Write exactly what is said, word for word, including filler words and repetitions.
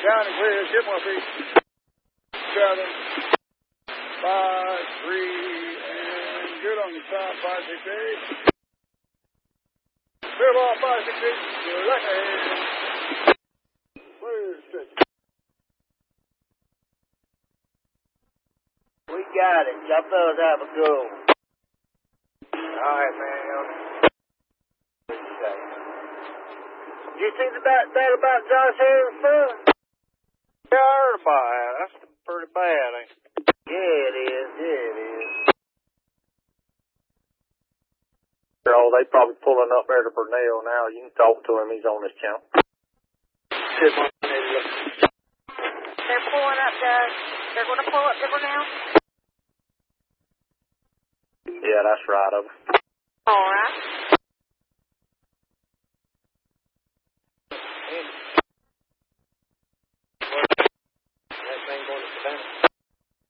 County clear, ship one feet. Seven, five, three, and good on the top, five, six, eight. Clear ball, five, six, eight. You're lucky. Clear, straight. We got it. Y'all fellas have a go. All right, man. Did you see the that, that about Josh Harris' son? Yeah, I heard about that. That's pretty bad, ain't it? Yeah, it is. Yeah, it is. Oh, they probably pulling up there to Burnell now. You can talk to him. He's on his channel. They're pulling up, Doug. They're going to pull up to Burnell? Yeah, that's right. Over. All right. And